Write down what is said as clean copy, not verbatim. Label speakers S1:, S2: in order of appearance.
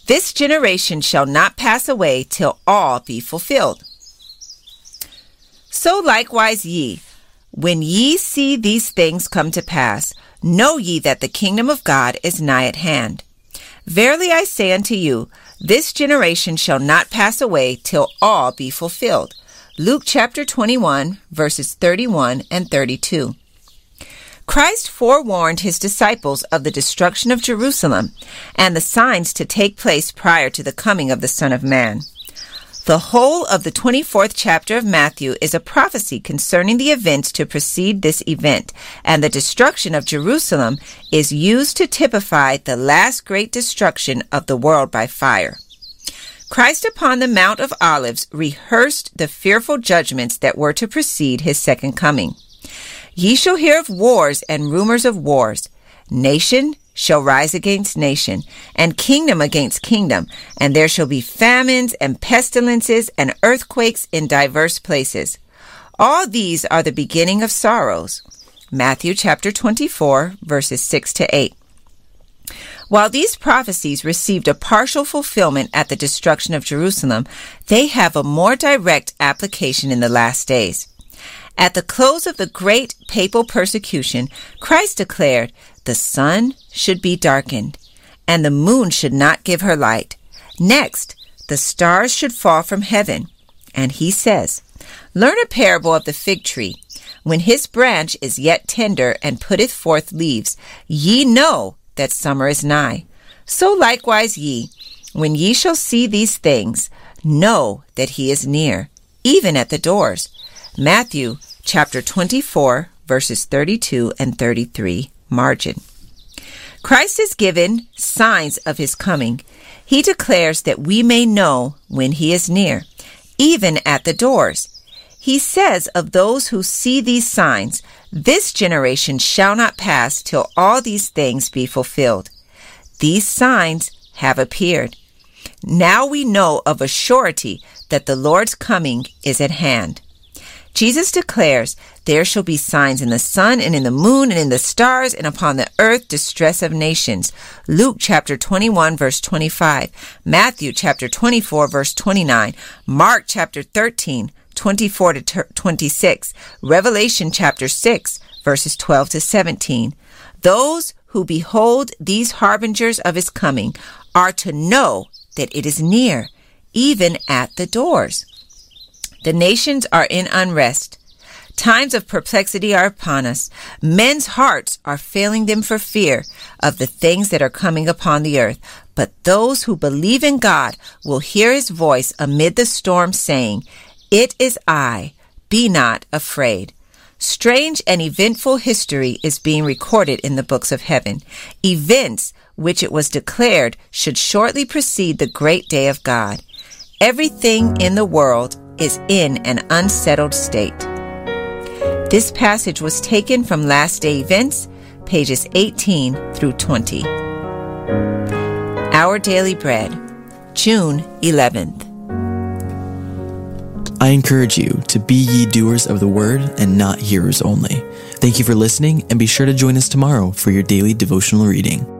S1: This generation shall not pass away till all be fulfilled. So likewise ye, when ye see these things come to pass, know ye that the kingdom of God is nigh at hand. Verily I say unto you, this generation shall not pass away till all be fulfilled. Luke chapter 21, verses 31 and 32. Christ forewarned his disciples of the destruction of Jerusalem and the signs to take place prior to the coming of the Son of Man. The whole of the 24th chapter of Matthew is a prophecy concerning the events to precede this event, and the destruction of Jerusalem is used to typify the last great destruction of the world by fire. Christ upon the Mount of Olives rehearsed the fearful judgments that were to precede his second coming. Ye shall hear of wars and rumors of wars. Nation shall rise against nation, and kingdom against kingdom, and there shall be famines and pestilences and earthquakes in diverse places. All these are the beginning of sorrows. Matthew chapter 24, verses 6 to 8. While these prophecies received a partial fulfillment at the destruction of Jerusalem, they have a more direct application in the last days. At the close of the great papal persecution, Christ declared, the sun should be darkened, and the moon should not give her light. Next, the stars should fall from heaven. And he says, learn a parable of the fig tree. When his branch is yet tender and putteth forth leaves, ye know that summer is nigh. So likewise ye, when ye shall see these things, know that he is near, even at the doors. Matthew chapter 24, verses 32 and 33, margin. Christ is given signs of his coming. He declares that we may know when he is near, even at the doors. He says of those who see these signs, this generation shall not pass till all these things be fulfilled. These signs have appeared. Now we know of a surety that the Lord's coming is at hand. Jesus declares, there shall be signs in the sun and in the moon and in the stars and upon the earth distress of nations. Luke chapter 21 verse 25, Matthew chapter 24 verse 29, Mark chapter 13, 24 to 26, Revelation chapter 6 verses 12 to 17. Those who behold these harbingers of his coming are to know that it is near, even at the doors. The nations are in unrest. Times of perplexity are upon us. Men's hearts are failing them for fear of the things that are coming upon the earth. But those who believe in God will hear his voice amid the storm saying, it is I, be not afraid. Strange and eventful history is being recorded in the books of heaven. Events which it was declared should shortly precede the great day of God. Everything in the world is in an unsettled state. This passage was taken from Last Day Events, pages 18 through 20. Our Daily Bread, June 11th.
S2: I encourage you to be ye doers of the word and not hearers only. Thank you for listening, and be sure to join us tomorrow for your daily devotional reading.